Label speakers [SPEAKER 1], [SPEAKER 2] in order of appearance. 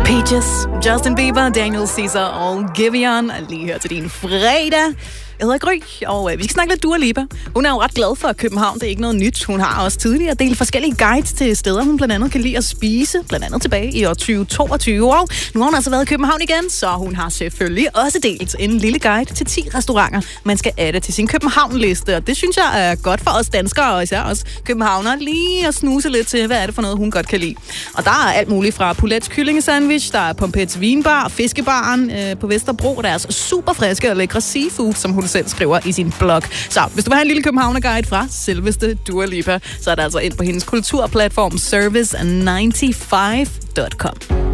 [SPEAKER 1] Peaches, Justin Bieber, Daniel Caesar og Giveon lige her til din fredag. Jeg hedder Gry, og vi skal snakke lidt Dua Lipa. Hun er jo ret glad for København, det er ikke noget nyt. Hun har også tidligere delt forskellige guides til steder, hun blandt andet kan lide at spise, blandt andet tilbage i år 2022. Og nu har hun altså været i København igen, så hun har selvfølgelig også delt en lille guide til 10 restauranter, man skal adde til sin København-liste. Og det synes jeg er godt for os danskere, og især også københavnere, lige at snuse lidt til, hvad er det for noget, hun godt kan lide. Og der er alt muligt fra Poulets kyllingesandwich, der er Pompets vinbar, fiskebaren på Vesterbro, deres super friske og lækre seafood, som hun selv skriver i sin blog. Så hvis du vil have en lille Københavner-guide fra selveste Dua Lipa, så er der altså ind på hendes kulturplatform service95.com.